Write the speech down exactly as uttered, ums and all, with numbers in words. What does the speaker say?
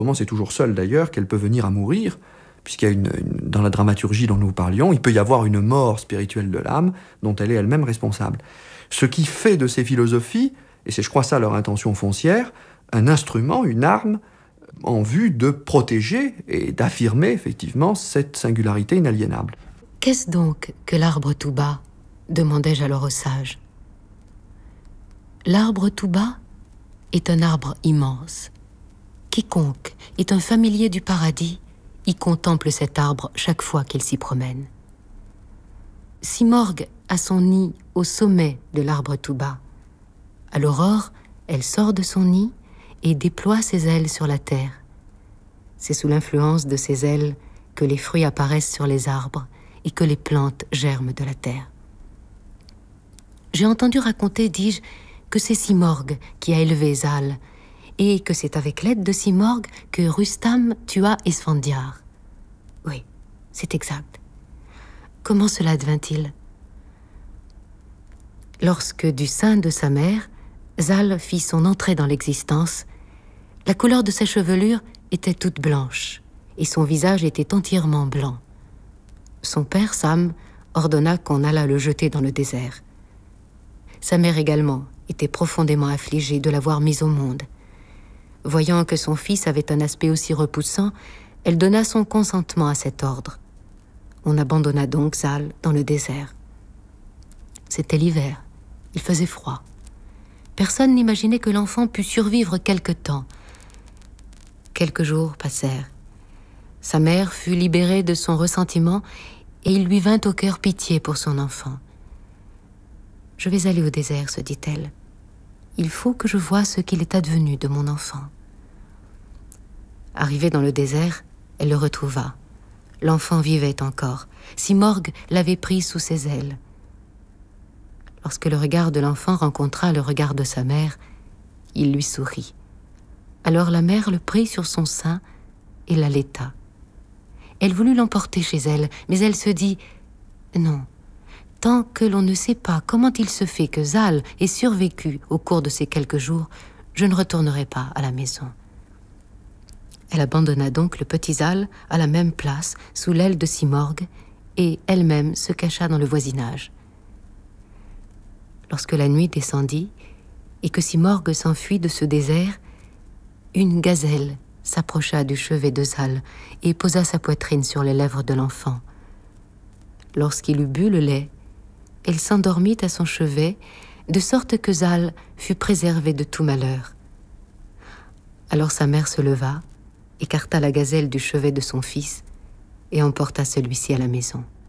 Comment c'est toujours seul d'ailleurs qu'elle peut venir à mourir, puisqu'il y a une, une, dans la dramaturgie dont nous parlions, il peut y avoir une mort spirituelle de l'âme dont elle est elle-même responsable. Ce qui fait de ces philosophies, et c'est je crois ça leur intention foncière, un instrument, une arme, en vue de protéger et d'affirmer effectivement cette singularité inaliénable. Qu'est-ce donc que l'arbre tout bas ? Demandai-je alors au sage. L'arbre tout bas est un arbre immense. Quiconque est un familier du paradis y contemple cet arbre chaque fois qu'il s'y promène. Simorgue a son nid au sommet de l'arbre tout bas. À l'aurore, elle sort de son nid et déploie ses ailes sur la terre. C'est sous l'influence de ses ailes que les fruits apparaissent sur les arbres et que les plantes germent de la terre. J'ai entendu raconter, dis-je, que c'est Simorgue qui a élevé Zal, et que c'est avec l'aide de Simorgue que Rustam tua Esfandiar. Oui, c'est exact. Comment cela advint-il ? Lorsque du sein de sa mère, Zal fit son entrée dans l'existence, la couleur de sa chevelure était toute blanche, et son visage était entièrement blanc. Son père, Sam, ordonna qu'on allât le jeter dans le désert. Sa mère également était profondément affligée de l'avoir mis au monde. Voyant que son fils avait un aspect aussi repoussant, elle donna son consentement à cet ordre. On abandonna donc Zal dans le désert. C'était l'hiver, il faisait froid. Personne n'imaginait que l'enfant pût survivre quelque temps. Quelques jours passèrent. Sa mère fut libérée de son ressentiment et il lui vint au cœur pitié pour son enfant. « Je vais aller au désert, se dit-elle. Il faut que je voie ce qu'il est advenu de mon enfant. » Arrivée dans le désert, elle le retrouva. L'enfant vivait encore. Simorgue l'avait pris sous ses ailes. Lorsque le regard de l'enfant rencontra le regard de sa mère, il lui sourit. Alors la mère le prit sur son sein et l'allaita. Elle voulut l'emporter chez elle, mais elle se dit « Non, tant que l'on ne sait pas comment il se fait que Zal ait survécu au cours de ces quelques jours, je ne retournerai pas à la maison. » Elle abandonna donc le petit Zal à la même place, sous l'aile de Simorgue, et elle-même se cacha dans le voisinage. Lorsque la nuit descendit, et que Simorgue s'enfuit de ce désert, une gazelle s'approcha du chevet de Zal et posa sa poitrine sur les lèvres de l'enfant. Lorsqu'il eut bu le lait, elle s'endormit à son chevet, de sorte que Zal fut préservé de tout malheur. Alors sa mère se leva, écarta la gazelle du chevet de son fils et emporta celui-ci à la maison.